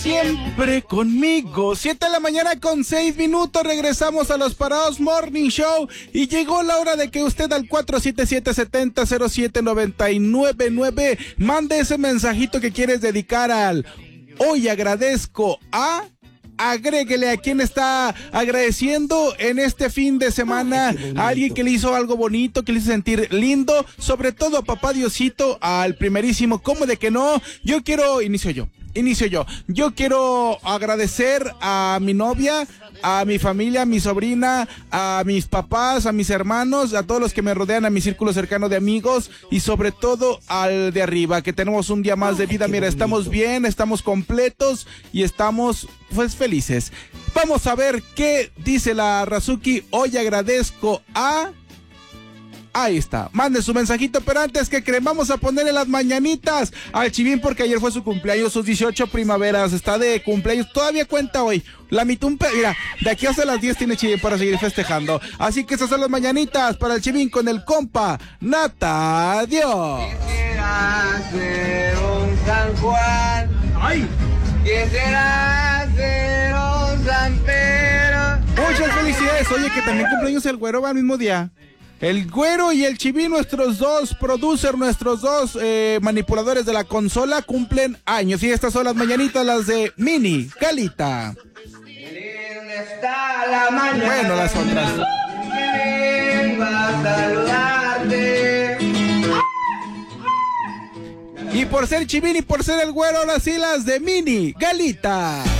Siempre conmigo, 7 de la mañana con 6 minutos, regresamos a Los Parados Morning Show y llegó la hora de que usted al 477-70-07-999 mande ese mensajito que quieres dedicar al Hoy Agradezco a... Agréguele a quien está agradeciendo en este fin de semana a alguien que le hizo algo bonito, que le hizo sentir lindo, sobre todo a papá Diosito, al primerísimo, ¿cómo de que no? Inicio yo. Yo quiero agradecer a mi novia, a mi familia, a mi sobrina, a mis papás, a mis hermanos, a todos los que me rodean, a mi círculo cercano de amigos y sobre todo al de arriba, que tenemos un día más de vida. Mira, estamos bien, estamos completos y estamos pues felices. Vamos a ver qué dice la Razuki. Hoy agradezco a... Ahí está, mande su mensajito, pero antes que creen, vamos a ponerle las mañanitas al Chivín porque ayer fue su cumpleaños, sus 18 primaveras, está de cumpleaños, todavía cuenta hoy, la mitumpe, mira, de aquí hasta las 10 tiene Chivín para seguir festejando, así que esas son las mañanitas para el Chivín con el compa Nata, adiós. Quisiera ser un San Juan, ay, quisiera ser un San Pedro. Muchas felicidades, oye, que también cumpleaños el Güero va al mismo día. El Güero y el Chivín, nuestros dos producers, nuestros dos manipuladores de la consola, cumplen años. Y estas son las mañanitas, las de Mini, Galita. Bueno, las otras. Y por ser Chivín y por ser el Güero, ahora sí las de Mini, Galita.